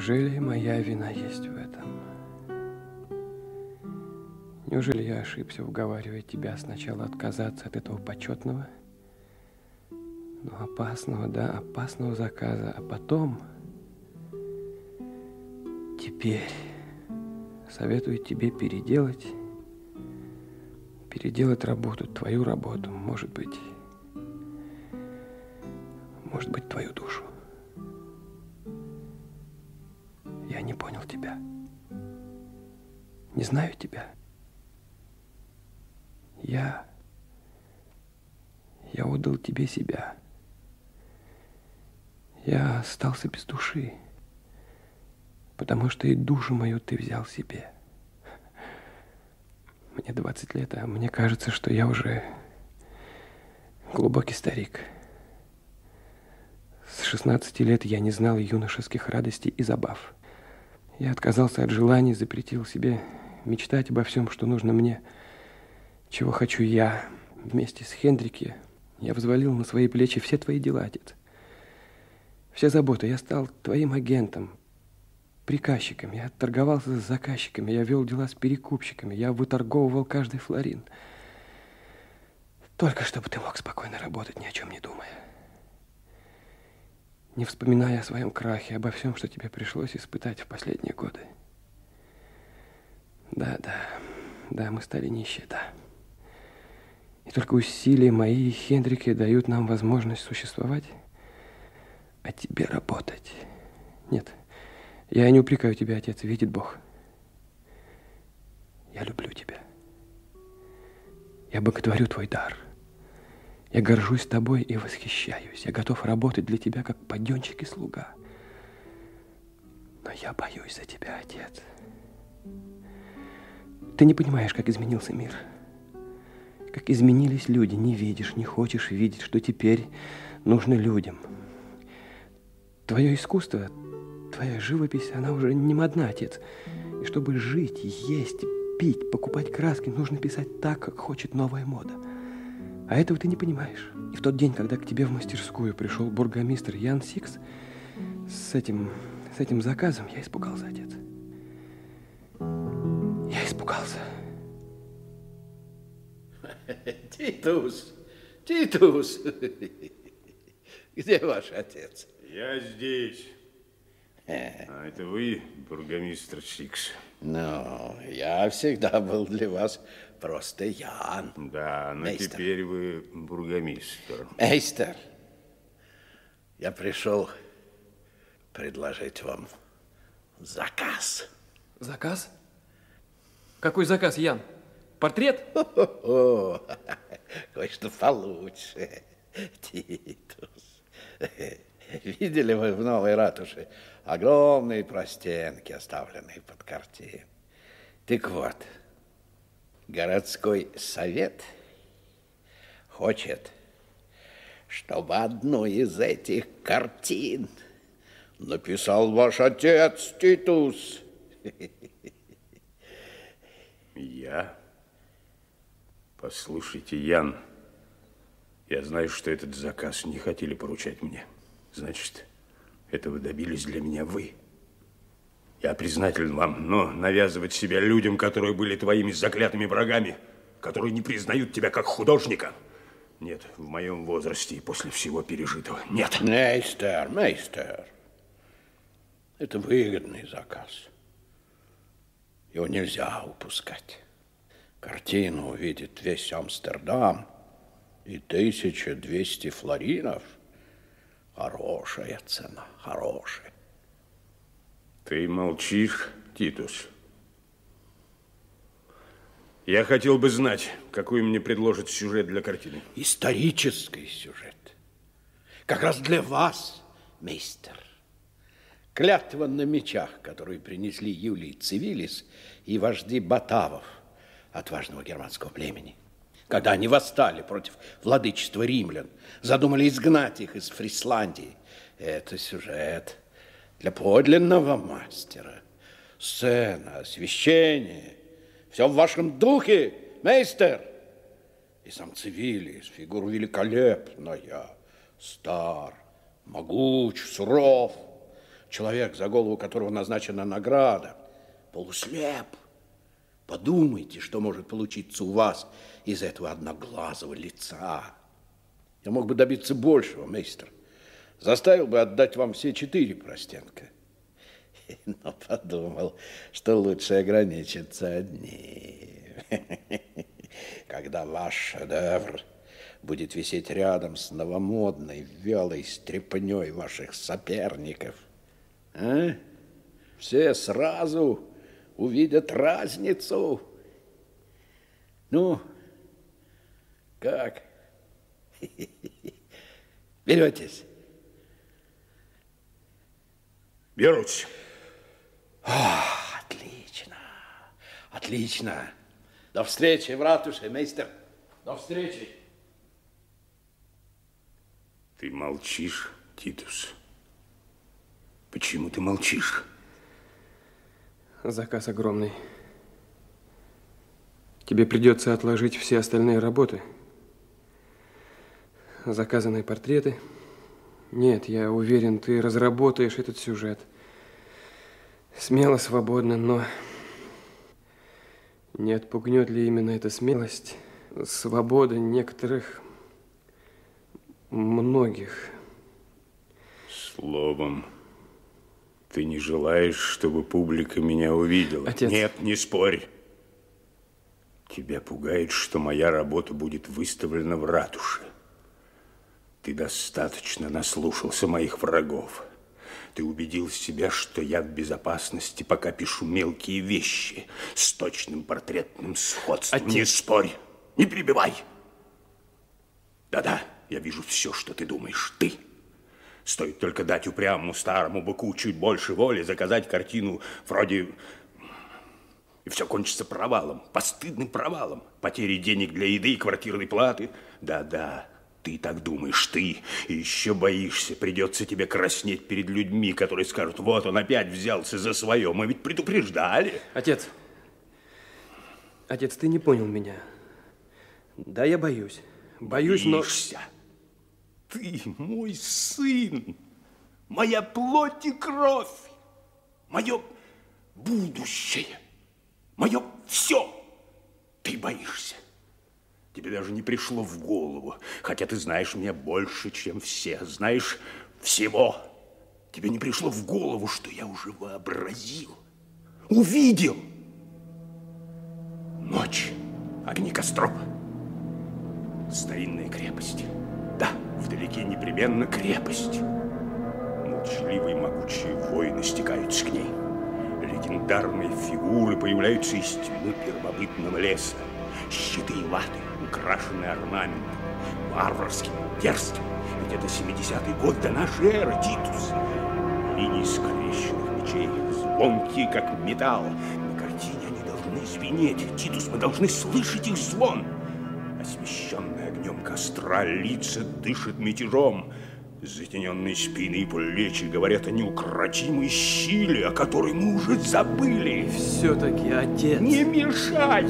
Неужели моя вина есть в этом? Неужели я ошибся, уговаривая тебя сначала отказаться от этого почетного, но опасного, да, опасного заказа, а потом, теперь, советую тебе переделать работу, твою работу, может быть, твою душу. Я не понял тебя. Не знаю тебя. Я отдал тебе себя. Я остался без души, потому что и душу мою ты взял себе. Мне 20 лет, а мне кажется, что я уже глубокий старик. С 16 лет я не знал юношеских радостей и забав. Я отказался от желаний, запретил себе мечтать обо всем, что нужно мне, чего хочу я. Вместе с Хендрике я взвалил на свои плечи все твои дела, отец. Все заботы. Я стал твоим агентом, приказчиком. Я торговался с заказчиками, я вел дела с перекупщиками, я выторговывал каждый флорин. Только чтобы ты мог спокойно работать, ни о чем не думая. Не вспоминая о своем крахе, обо всем, что тебе пришлось испытать в последние годы. Да, мы стали нищие, да. И только усилия мои и Хендрики дают нам возможность существовать, а тебе работать. Нет, я не упрекаю тебя, отец, видит Бог. Я люблю тебя. Я боготворю твой дар. Я горжусь тобой и восхищаюсь. Я готов работать для тебя, как паденщик и слуга. Но я боюсь за тебя, отец. Ты не понимаешь, как изменился мир. Как изменились люди. Не видишь, не хочешь видеть, что теперь нужно людям. Твое искусство, твоя живопись, она уже не модна, отец. И чтобы жить, есть, пить, покупать краски, нужно писать так, как хочет новая мода. А этого ты не понимаешь. И в тот день, когда к тебе в мастерскую пришел бургомистр Ян Сикс с этим заказом, я испугался, отец. Я испугался. Титус, где ваш отец? Я здесь. А это вы, бургомистр Сикс? Ну, я всегда был для вас просто Ян. Да, но Мейстер. Теперь вы бургомистр. Мейстер, я пришел предложить вам заказ. Заказ? Какой заказ, Ян? Портрет? О, кое-что получше, Титус. Видели вы в новой ратуше огромные простенки, оставленные под картин? Так вот, городской совет хочет, чтобы одну из этих картин написал ваш отец, Титус. Я? Послушайте, Ян, я знаю, что этот заказ не хотели поручать мне. Значит, этого добились для меня вы. Я признателен вам, но навязывать себя людям, которые были твоими заклятыми врагами, которые не признают тебя как художника, нет, в моем возрасте и после всего пережитого, нет. Мейстер, это выгодный заказ. Его нельзя упускать. Картину увидит весь Амстердам и 1200 флоринов. Хорошая цена, хорошая. Ты молчишь, Титус. Я хотел бы знать, какой мне предложит сюжет для картины. Исторический сюжет. Как раз для вас, мейстер. Клятва на мечах, которую принесли Юлий Цивилис и вожди батавов, отважного германского племени. Когда они восстали против владычества римлян, задумали изгнать их из Фрисландии. Это сюжет для подлинного мастера. Сцена, освещение, все в вашем духе, мейстер. И сам Цивилис, фигура великолепная, стар, могуч, суров. человек, за голову которого назначена награда, полуслеп. Подумайте, что может получиться у вас из этого одноглазого лица. Я мог бы добиться большего, мейстер. Заставил бы отдать вам все 4 простенка. Но подумал, что лучше ограничиться одним. Когда ваш шедевр будет висеть рядом с новомодной, вялой стряпнёй ваших соперников, все сразу увидят разницу. Ну, как? Беретесь? Берусь. Отлично, отлично. До встречи в ратуше, мейстер. До встречи. Ты молчишь, Титус? Почему ты молчишь? Заказ огромный. Тебе придется отложить все остальные работы. Заказанные портреты. Нет, я уверен, ты разработаешь этот сюжет. Смело, свободно, но не отпугнет ли именно эта смелость, свобода некоторых, многих? Словом, ты не желаешь, чтобы публика меня увидела? Отец. Нет, не спорь. Тебя пугает, что моя работа будет выставлена в ратуше. Ты достаточно наслушался моих врагов. Ты убедил себя, что я в безопасности, пока пишу мелкие вещи с точным портретным сходством. Отец. Не спорь, не перебивай. Да-да, я вижу все, что ты думаешь. Ты. Стоит только дать упрямому старому быку чуть больше воли, заказать картину вроде... И все кончится провалом, постыдным провалом. Потерей денег для еды и квартирной платы. Да-да. Ты так думаешь, ты, и еще боишься, придется тебе краснеть перед людьми, которые скажут, вот он опять взялся за свое, мы ведь предупреждали. Отец, ты не понял меня. Да, я боюсь. Боюсь, Боишься? Но... Ты мой сын, моя плоть и кровь, мое будущее, мое все. Ты боишься. Тебе даже не пришло в голову, хотя ты знаешь меня больше, чем все, знаешь всего. Тебе не пришло в голову, что я уже вообразил, увидел. Ночь, огни костров, старинная крепость. Да, вдалеке непременно крепость. Молчаливые могучие воины стекаются к ней. Легендарные фигуры появляются из тьмы первобытного леса. Щиты и латы, украшенные орнаментом, варварским, дерзким. Ведь это 70-й год до нашей эры, Титус. Линии скрещенных мечей, звонкие, как металл. На картине они должны звенеть. Титус, мы должны слышать их звон. Освещенные огнем костра лица дышат мятежом. Затененные спины и плечи говорят о неукротимой силе, о которой мы уже забыли. все-таки, отец. Не мешай!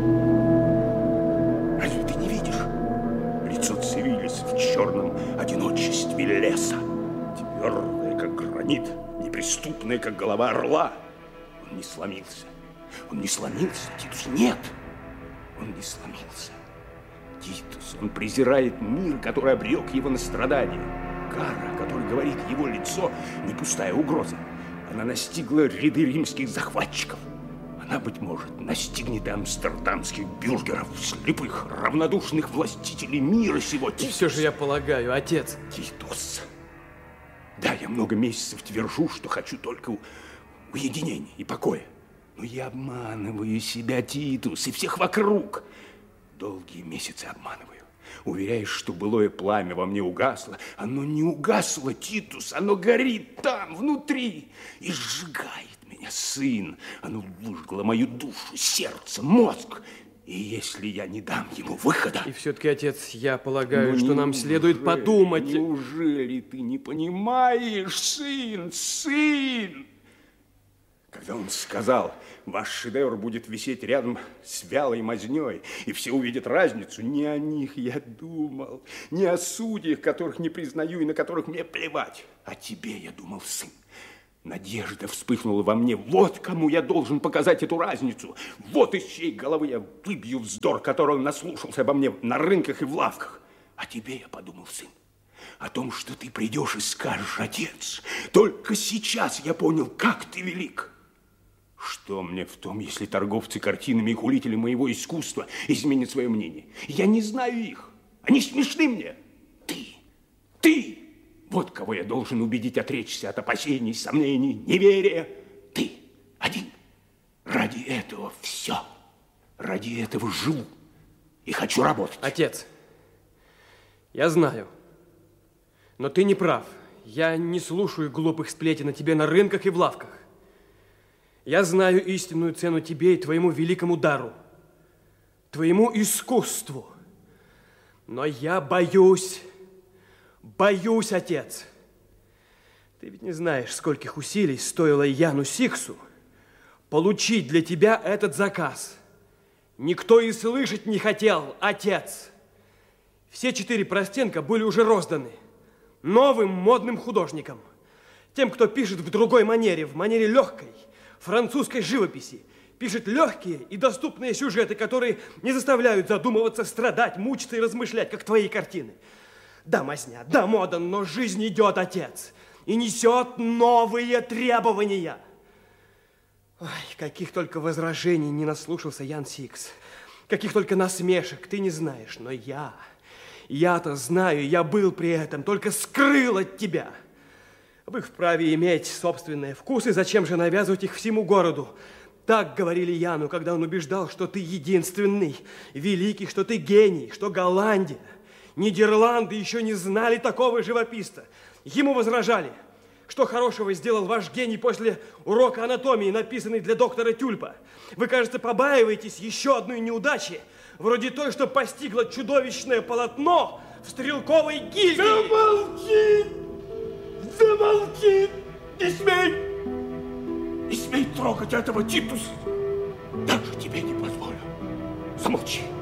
Разве ты не видишь? Лицо Цивилис в черном одиночестве леса. Твердое, как гранит, неприступное, как голова орла. Он не сломился. Он не сломился, Титус, нет. Он не сломился. Титус, он презирает мир, который обрек его на страдания. Кара, о которой говорит его лицо, не пустая угроза. Она настигла ряды римских захватчиков. Она, быть может, настигнет и амстердамских бюргеров, слепых, равнодушных властителей мира сего. И все же я полагаю, отец. Титус, да, я много месяцев твержу, что хочу только уединения и покоя. Но я обманываю себя, Титус, и всех вокруг. Долгие месяцы обманываю. Уверяешь, что былое пламя во мне угасло. Оно не угасло, Титус, оно горит там, внутри, и сжигает меня, сын. Оно выжгло мою душу, сердце, мозг. И если я не дам ему выхода... И все-таки, отец, я полагаю, что нам следует подумать... Неужели ты не понимаешь, сын, сын? Когда он сказал, ваш шедевр будет висеть рядом с вялой мазнёй, и все увидят разницу, не о них я думал, не о судьях, которых не признаю и на которых мне плевать. О тебе я думал, сын. Надежда вспыхнула во мне. Вот кому я должен показать эту разницу. Вот из чьей головы я выбью вздор, которого наслушался обо мне на рынках и в лавках. А тебе я подумал, сын, о том, что ты придешь и скажешь: отец, только сейчас я понял, как ты велик. Что мне в том, если торговцы картинами и хулители моего искусства изменят свое мнение? Я не знаю их. Они смешны мне. Ты! Вот кого я должен убедить отречься от опасений, сомнений, неверия. Ты один. Ради этого все. Ради этого живу и хочу работать. Отец, я знаю, но ты не прав. Я не слушаю глупых сплетен о тебе на рынках и в лавках. Я знаю истинную цену тебе и твоему великому дару, твоему искусству. Но я боюсь, отец. Ты ведь не знаешь, скольких усилий стоило Яну Сиксу получить для тебя этот заказ. Никто и слышать не хотел, отец. Все 4 простенка были уже розданы новым модным художникам. Тем, кто пишет в другой манере, в манере легкой, французской живописи. Пишет легкие и доступные сюжеты, которые не заставляют задумываться, страдать, мучиться и размышлять, как твои картины. Да, мазня, да, мода, но жизнь идет, отец, и несет новые требования. Ой, каких только возражений не наслушался Ян Сикс, каких только насмешек, ты не знаешь, но я-то знаю, я был при этом, только скрыл от тебя. Вы вправе иметь собственные вкусы, зачем же навязывать их всему городу? Так говорили Яну, когда он убеждал, что ты единственный, великий, что ты гений, что Голландия, Нидерланды еще не знали такого живописца. Ему возражали, что хорошего сделал ваш гений после урока анатомии, написанный для доктора Тюльпа. Вы, кажется, побаиваетесь еще одной неудачи, вроде той, что постигло чудовищное полотно в стрелковой гильдии. Замолчи! Замолчи! Не смей! Не смей трогать этого, Титус! Даже тебе не позволю. Замолчи!